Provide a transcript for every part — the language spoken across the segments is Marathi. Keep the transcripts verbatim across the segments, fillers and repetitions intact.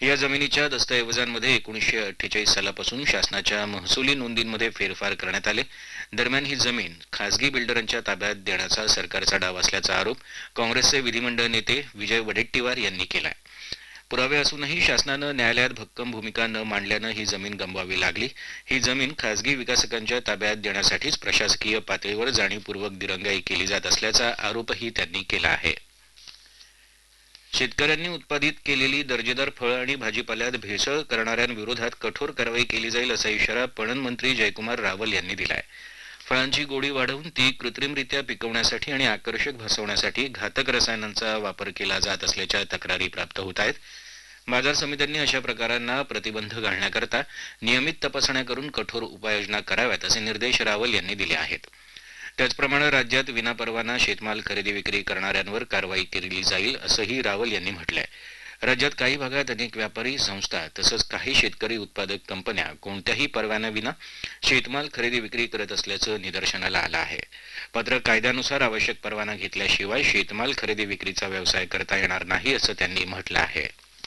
या जमिनीच्या दस्तऐवजांमध्ये एकोणीसशे अठ्ठेचाळीस सालापासून शासनाच्या महसुली नोंदींमध्ये फेरफार करण्यात आले. दरम्यान ही जमीन खासगी बिल्डरांच्या ताब्यात देण्याचा सरकारचा डाव असल्याचा आरोप काँग्रेसचे विधिमंडळ नेते विजय वडेट्टीवार यांनी केलाय. पुरावे असूनही शासनानं न्यायालयात भक्कम भूमिका न मांडल्यानं ही जमीन गमवावी लागली. ही जमीन खासगी विकासकांच्या ताब्यात देण्यासाठीच प्रशासकीय पातळीवर जाणीवपूर्वक दिरंगाई केली जात असल्याचा आरोपही त्यांनी केला आहे. शेतकऱ्यांनी उत्पादित केलेली दर्जेदार फळं आणि भाजीपाल्यात भेसळ करणाऱ्यांविरोधात कठोर कारवाई केली जाईल असा इशारा पणन मंत्री जयकुमार रावल यांनी दिलाय. फळांची गोडी वाढवून ती कृत्रिमरित्या पिकवण्यासाठी आणि आकर्षक भासवण्यासाठी घातक रसायनांचा वापर केला जात असल्याच्या तक्रारी प्राप्त होत आहेत. बाजार समित्यांनी अशा प्रकारांना प्रतिबंध घालण्याकरता नियमित तपासण्या करून कठोर उपाययोजना कराव्यात असे निर्देश रावल यांनी दिले आहेत. त्याचप्रमाणे राज्यात विनापरवाना शेतमाल खरेदी विक्री करणाऱ्यांवर कारवाई केली जाईल असंही रावल यांनी म्हटलंय. राज्यात काही भागात अनेक व्यापारी संस्था तसंच काही शेतकरी उत्पादक कंपन्या कोणत्याही परवान्याविना शेतमाल खरेदी विक्री करत असल्याचं निदर्शनाला आलं आहे. मात्र कायद्यानुसार आवश्यक परवाना घेतल्याशिवाय शेतमाल खरेदी विक्रीचा व्यवसाय करता येणार नाही असं त्यांनी म्हटलं आहे.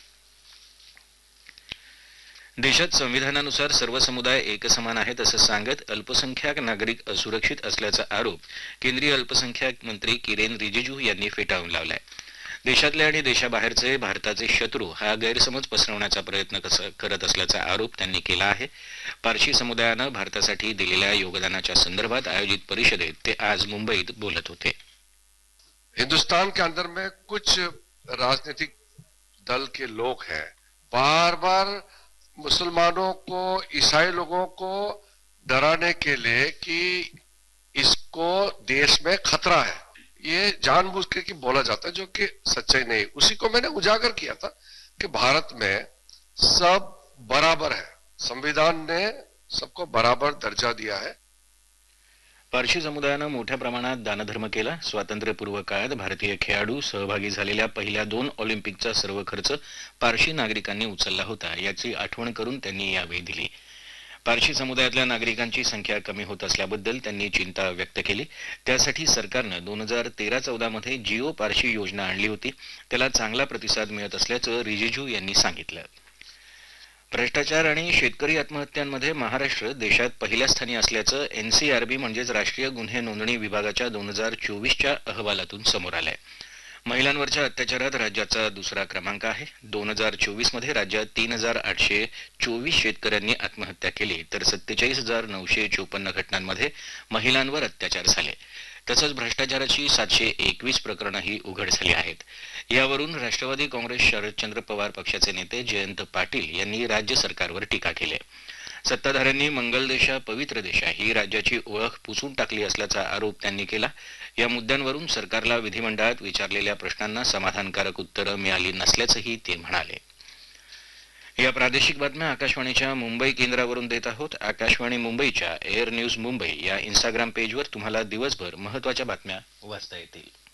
देशात संविधानानुसार सर्व समुदाय एकसमान आहेत असं सांगत अल्पसंख्याक नागरिक असुरक्षित असल्याचा आरोप केंद्रीय अल्पसंख्याक मंत्री किरेन रिजिजू यांनी फेटाळून लावलाय. देशातले आणि देशाबाहेरचे भारताचे शत्रू हा गैरसमज पसरवण्याचा प्रयत्न करत असल्याचा आरोप त्यांनी केला आहे. पारशी समुदायानं भारतासाठी दिलेल्या योगदानाच्या संदर्भात आयोजित परिषदेत ते आज मुंबईत बोलत होते. हिंदुस्तान के अंदर में कुछ राजनीतिक दल के लोग हैं, बार बार मुसलमानों को, ईसाई लोगों को डराने के लिए कि इसको देश में खतरा है, ये जानबूझ के बोला जाता है, जो कि सच्चाई नहीं. उसी को मैंने उजागर किया था कि भारत में सब बराबर है, संविधान ने सबको बराबर दर्जा दिया है. पारशी समुदायानं मोठ्या प्रमाणात दानधर्म केला. स्वातंत्र्यपूर्व काळात भारतीय खेळाडू सहभागी झालेल्या पहिल्या दोन ऑलिम्पिकचा सर्व खर्च पारशी नागरिकांनी उचलला होता याची आठवण करून त्यांनी यावेळी दिली. पारशी समुदायातल्या नागरिकांची संख्या कमी होत असल्याबद्दल त्यांनी चिंता व्यक्त केली. त्यासाठी सरकारनं दोन हजार तेरा चौदा मध्ये जिओ पारशी योजना आणली होती. त्याला चांगला प्रतिसाद मिळत असल्याचं रिजिजू यांनी सांगितलं. भ्रष्टाचार आणि शेतकरी आत्महत्यांमध्ये महाराष्ट्र देशात पहिल्या स्थानी असल्याचं एनसीआरबी म्हणजेच राष्ट्रीय गुन्हे नोंदणी विभागाच्या दोन हजार चोवीसच्या अहवालातून समोर आलंय. महिलांवरच्या अत्याचारात राज्याचा दुसरा क्रमांक आहे. दोन हजार चोवीस मध्ये राज्यात तीन हजार आठशे चोवीस शेतकऱ्यांनी आत्महत्या केली तर सत्तेचाळीस हजार नऊशे चोपन्न घटनांमध्ये महिलांवर अत्याचार झाले. तसंच भ्रष्टाचाराची सातशे एकवीस प्रकरणंही उघड झाली आहेत. यावरून राष्ट्रवादी काँग्रेस शरदचंद्र पवार पक्षाचे नेते जयंत पाटील यांनी राज्य सरकारवर टीका केली. सत्ताधाऱ्यांनी मंगल देशा पवित्र देशा ही राज्याची ओळख पुसून टाकली असल्याचा आरोप त्यांनी केला. या मुद्द्यांवरून सरकारला विधिमंडळात विचारलेल्या प्रश्नांना समाधानकारक उत्तरं मिळाली नसल्याचंही ते म्हणाले. या प्रादेशिक बातम्या आकाशवाणीच्या मुंबई केंद्रावरून देत आहोत. आकाशवाणी मुंबईच्या एअर न्यूज मुंबई या इंस्टाग्राम पेजवर तुम्हाला दिवसभर महत्त्वाच्या बातम्या वाचता येतील.